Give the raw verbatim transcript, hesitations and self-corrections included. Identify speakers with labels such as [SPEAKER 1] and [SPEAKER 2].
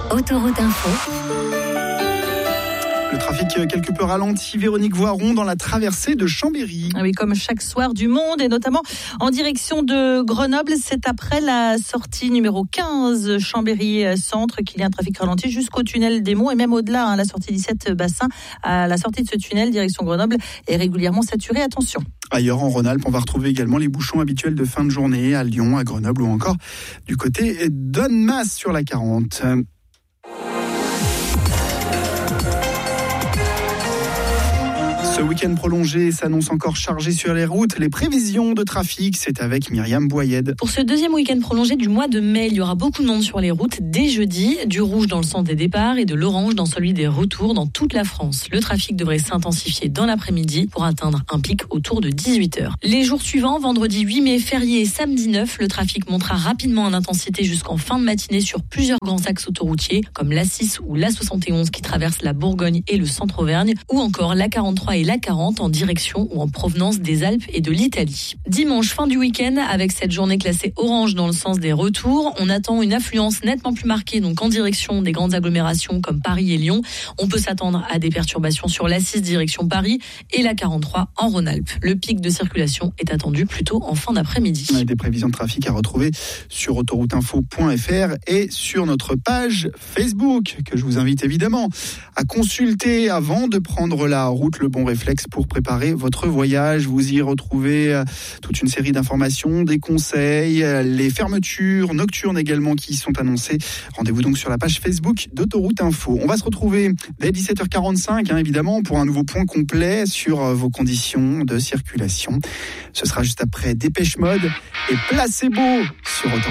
[SPEAKER 1] Autoroute Info.
[SPEAKER 2] Le trafic quelque peu ralenti, Véronique Voiron, dans la traversée de Chambéry.
[SPEAKER 3] Ah oui, comme chaque soir du monde, et notamment en direction de Grenoble. C'est après la sortie numéro quinze, Chambéry-Centre, qu'il y a un trafic ralenti jusqu'au tunnel des Monts, et même au-delà, hein, la sortie dix-sept Bassin. À la sortie de ce tunnel, direction Grenoble, est régulièrement saturée. Attention.
[SPEAKER 2] Ailleurs, en Rhône-Alpes, on va retrouver également les bouchons habituels de fin de journée à Lyon, à Grenoble ou encore du côté d'Annemasse sur la quarante. Ce week-end prolongé s'annonce encore chargé sur les routes. Les prévisions de trafic, c'est avec Myriam Boyed.
[SPEAKER 4] Pour ce deuxième week-end prolongé du mois de mai, il y aura beaucoup de monde sur les routes dès jeudi, du rouge dans le sens des départs et de l'orange dans celui des retours dans toute la France. Le trafic devrait s'intensifier dans l'après-midi pour atteindre un pic autour de dix-huit heures. Les jours suivants, vendredi huit mai, férié et samedi neuf, le trafic montera rapidement en intensité jusqu'en fin de matinée sur plusieurs grands axes autoroutiers comme l'A six ou l'A soixante et onze qui traversent la Bourgogne et le centre Auvergne, ou encore l'A quarante-trois et l'A quarante en direction ou en provenance des Alpes et de l'Italie. Dimanche, fin du week-end, avec cette journée classée orange dans le sens des retours, on attend une affluence nettement plus marquée, donc en direction des grandes agglomérations comme Paris et Lyon. On peut s'attendre à des perturbations sur l'A six direction Paris et l'A quarante-trois en Rhône-Alpes. Le pic de circulation est attendu plutôt en fin d'après-midi.
[SPEAKER 2] On a des prévisions de trafic à retrouver sur autoroute info point f r et sur notre page Facebook, que je vous invite évidemment à consulter avant de prendre la route. Le bon réflexe pour préparer votre voyage. Vous y retrouvez toute une série d'informations, des conseils, les fermetures nocturnes également qui sont annoncées. Rendez-vous donc sur la page Facebook d'Autoroute Info. On va se retrouver dès dix-sept heures quarante-cinq, hein, évidemment, pour un nouveau point complet sur vos conditions de circulation. Ce sera juste après Dépêche Mode et Placebo sur Autoroute.